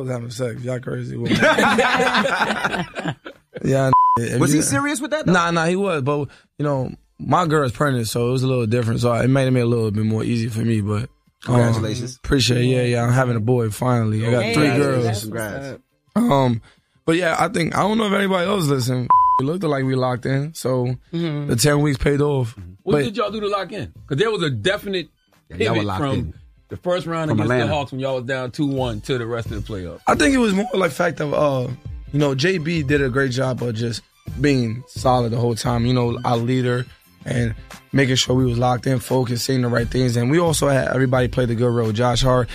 was having sex. Y'all crazy. Yeah. Was he serious with that, though? Nah, he was. But, you know, my girl is pregnant, so it was a little different. So it made it a little bit more easy for me, but. Congratulations. Appreciate it. Yeah. I'm having a boy finally. I got 3 girls. Congrats. But yeah, I don't know if anybody else listened. It looked like we locked in, so the 10 weeks paid off. What did y'all do to lock in? Because there was a definite pivot from the first round against the Hawks when y'all was down 2-1 to the rest of the playoffs. I think it was more like fact of, you know, JB did a great job of just being solid the whole time. You know, our leader and making sure we was locked in, focused, saying the right things. And we also had everybody played a good role. Josh Hart,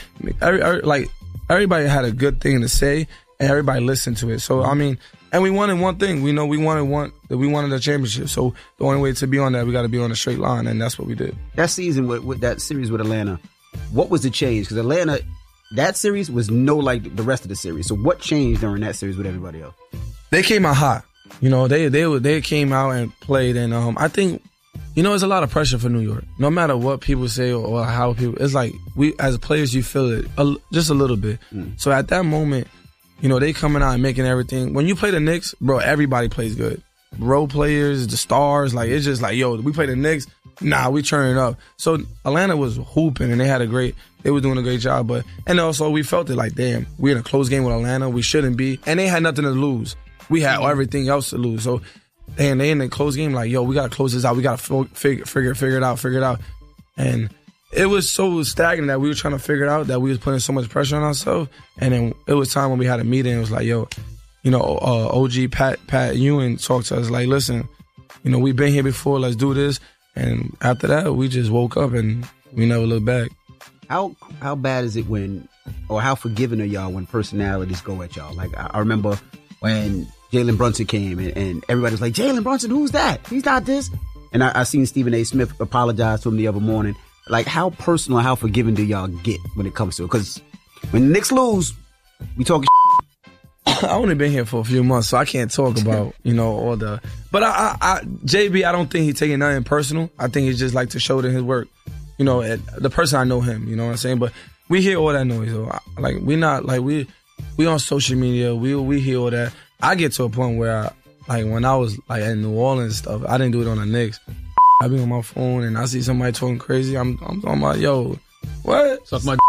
everybody had a good thing to say, and everybody listened to it. So, I mean, and we wanted one thing. We know we wanted a championship. So the only way to be on that, we got to be on a straight line, and that's what we did. That season with that series with Atlanta, what was the change? Because Atlanta, that series was like the rest of the series. So what changed during that series with everybody else? They came out hot. You know, they came out and played, and I think, you know, it's a lot of pressure for New York. No matter what people say or how people, it's like we as players, you feel it just a little bit. So at that moment, you know, they coming out and making everything. When you play the Knicks, bro, everybody plays good. Role players, the stars, like it's just like, yo, we play the Knicks, we turning up. So Atlanta was hooping and they were doing a great job. And also we felt it like, damn, we're in a close game with Atlanta. We shouldn't be. And they had nothing to lose. We had everything else to lose. So, and they in the close game like, yo, we got to close this out. We got to figure it out. And it was so stagnant that we were trying to figure it out, that we was putting so much pressure on ourselves. And then it was time when we had a meeting. It was like, yo, you know, OG Pat Ewing talked to us like, listen, you know, we've been here before. Let's do this. And after that, we just woke up and we never looked back. How bad is it or how forgiving are y'all when personalities go at y'all? Like, I remember when Jalen Brunson came and everybody was like, Jalen Brunson, who's that? He's not this. And I seen Stephen A. Smith apologize to him the other morning. Like, how personal, how forgiving do y'all get when it comes to it? Because when the Knicks lose, we talking I've only been here for a few months, so I can't talk about, you know, all the... But JB, I don't think he's taking nothing personal. I think he's just like to show that his work. You know, the person I know him, you know what I'm saying? But we hear all that noise, though. Like, we not, like, we on social media, we hear all that. I get to a point where, when I was, like, in New Orleans and stuff, I didn't do it on the Knicks. I be on my phone and I see somebody talking crazy. I'm like, yo, what? Suck my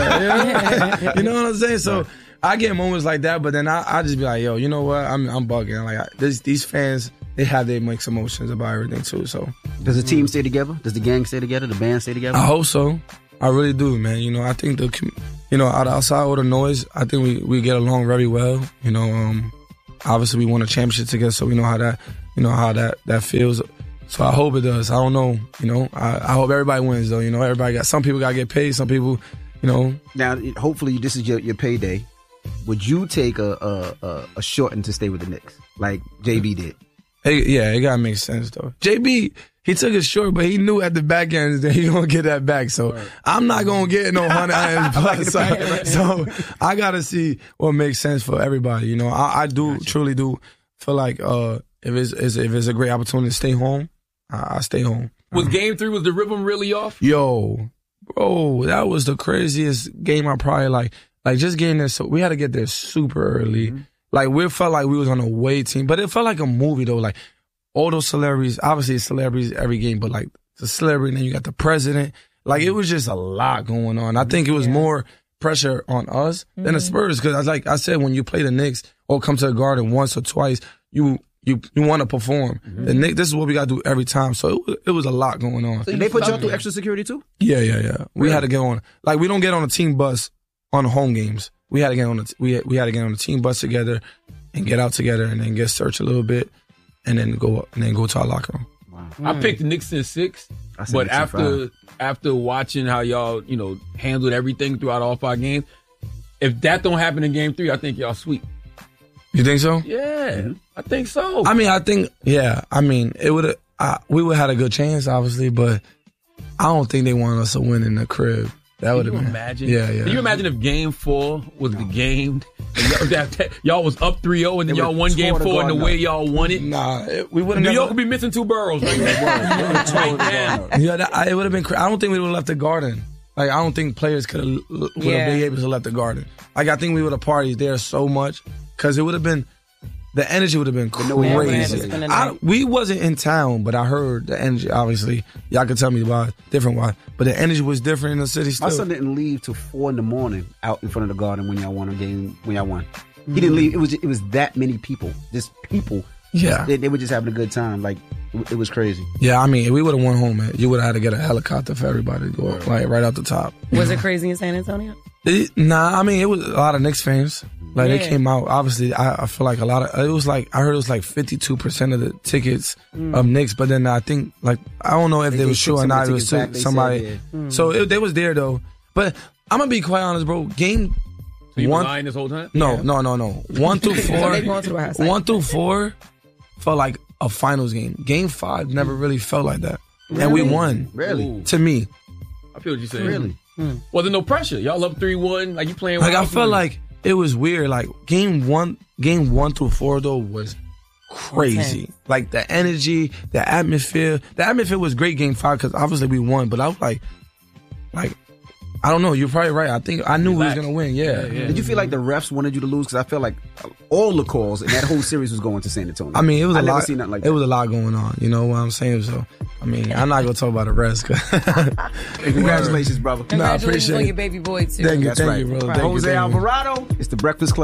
yeah. You know what I'm saying? So I get moments like that, but then I just be like, yo, you know what? I'm bugging. Like, these fans, they have their mixed emotions about everything too. So does the team stay together? Does the gang stay together? The band stay together? I hope so. I really do, man. You know, I think outside all the noise, I think we get along very well. You know, obviously we won a championship together, so we know how that feels. So I hope it does. I don't know. You know, I hope everybody wins, though. You know, some people got to get paid. Some people, you know. Now, hopefully this is your payday. Would you take a shorten to stay with the Knicks like JB did? It got to make sense, though. JB, he took it short, but he knew at the back end that he going to get that back. So I'm not going to get no 100 plus. So I got to see what makes sense for everybody. You know, I truly do feel like if it's a great opportunity to stay home, I stay home. Was Game 3, was the rhythm really off? Yo, bro, that was the craziest game I probably like just getting there. So we had to get there super early. Mm-hmm. Like, we felt like we was on a away team, but it felt like a movie though. Like, all those celebrities, obviously it's celebrities every game, but like the celebrity, and then you got the president. Like, it was just a lot going on. I think it was more pressure on us than the Spurs, because like I said, when you play the Knicks or come to the Garden once or twice, you want to perform. The Knicks, this is what we got to do every time. So it was a lot going on. So did they put y'all through extra security too? Yeah. We had to get on. Like, we don't get on a team bus on the home games. We had to get on we had to get on a team bus together and get out together and then get searched a little bit and then go to our locker room. Wow. I picked the Knicks in 6, but after watching how y'all, you know, handled everything throughout all 5 games, if that don't happen in Game 3, I think y'all sweep. You think so? Yeah, I think so. I mean, it would we would have had a good chance, obviously, but I don't think they wanted us to win in the crib. That would have been. Imagine? Yeah. Can you imagine if Game 4 was the game? Y'all was up 3-0 and then y'all won Game 4 and the way y'all won it? Nah, we wouldn't. New York would be missing 2 boroughs right now. Yeah, it would have been. I don't think we would have left the Garden. Like, I don't think players would have been able to let the Garden. Like, I think we would have partied there so much because it would have been, the energy would have been crazy. We wasn't in town, but I heard the energy. Obviously, y'all could tell me about it different why, but the energy was different in the city still. My son didn't leave till 4 a.m. out in front of the Garden when y'all won a game. When y'all won, he didn't leave. It was that many people. Just people. Yeah, they were just having a good time. Like, it was crazy. Yeah, I mean, if we would have won home, man, you would have had to get a helicopter for everybody to go up, like right out the top. Was it crazy in San Antonio? Nah, I mean, it was a lot of Knicks fans. Like, they came out. Obviously, I feel like a lot of, it was like, I heard it was like 52% of the tickets of Knicks, but then I think, like, I don't know if they were sure or not. It was somebody. So they was there, though. But I'm going to be quite honest, bro. Game so you were lying this whole time? No. 1 through 4. 1 through 4 felt like a finals game. Game 5 never really felt like that. Really? And we won. Really? To me. I feel what you're saying. Really? Well, there's no pressure. Y'all up 3-1. Like, you playing like, I felt like it was weird. Like, game 1 through 4, though, was crazy. Okay. Like, the energy, the atmosphere. The atmosphere was great game 5 because obviously we won. But I was like, I don't know. You're probably right. I think I knew we was going to win. Yeah. Did you feel like the refs wanted you to lose? Because I feel like all the calls in that whole series was going to San Antonio. I mean, it was never seen nothing like that. It was a lot going on. You know what I'm saying? So, I mean, I'm not going to talk about the rest. Hey, congratulations, brother. Congratulations on your baby boy, too. Thank you, bro. Jose Alvarado. It's the Breakfast Club.